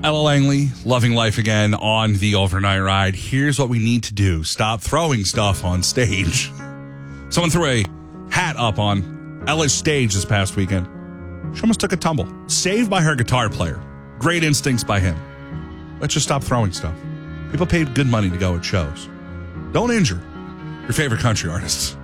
Ella Langley, loving life again on the overnight ride. Here's what we need to do. Stop throwing stuff on stage. Someone threw a hat up on Ella's stage this past weekend. She almost took a tumble. Saved by her guitar player. Great instincts by him. Let's just stop throwing stuff. People paid good money to go at shows. Don't injure your favorite country artists.